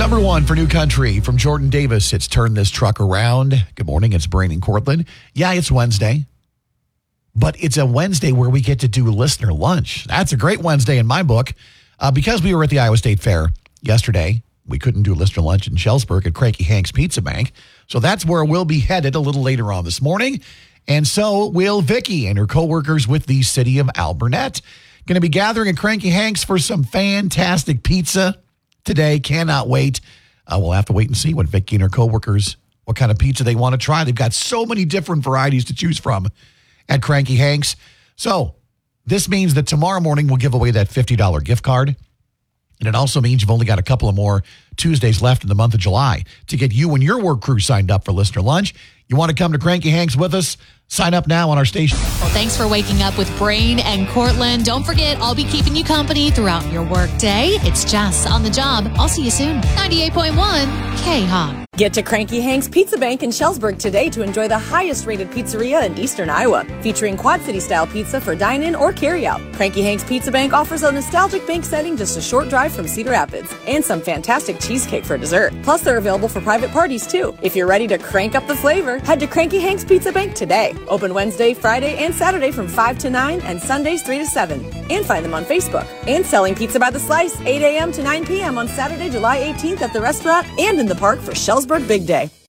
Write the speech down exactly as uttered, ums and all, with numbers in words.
Number one for New Country from Jordan Davis. It's Turn This Truck Around. Good morning. It's Brain and Cortland. Yeah, it's Wednesday. But it's a Wednesday where we get to do listener lunch. That's a great Wednesday in my book. Uh, because we were at the Iowa State Fair yesterday, we couldn't do listener lunch in Shellsburg at Cranky Hank's Pizza Bank. So that's where we'll be headed a little later on this morning. And so will Vicky and her coworkers with the city of Alburnett. Going to be gathering at Cranky Hank's for some fantastic pizza today. Cannot wait. Uh, we'll have to wait and see what Vicky and her coworkers, what kind of pizza they want to try. They've got so many different varieties to choose from at Cranky Hank's. So this means that tomorrow morning we'll give away that fifty dollars gift card. And it also means you've only got a couple of more Tuesdays left in the month of July to get you and your work crew signed up for Listener Lunch. You want to come to Cranky Hank's with us? Sign up now on our station. Well, thanks for waking up with Brain and Cortland. Don't forget, I'll be keeping you company throughout your work day. It's Jess on the job. I'll see you soon. ninety-eight point one K-Hawk. Get to Cranky Hank's Pizza Bank in Shellsburg today to enjoy the highest-rated pizzeria in eastern Iowa, featuring Quad City-style pizza for dine-in or carry-out. Cranky Hank's Pizza Bank offers a nostalgic bank setting just a short drive from Cedar Rapids, and some fantastic cheesecake for dessert. Plus, they're available for private parties, too. If you're ready to crank up the flavor, head to Cranky Hank's Pizza Bank today. Open Wednesday, Friday, and Saturday from five to nine, and Sundays three to seven. And find them on Facebook. And selling pizza by the slice, eight a.m. to nine p.m. on Saturday, July eighteenth at the restaurant and in the park for Shellsburg Big Day.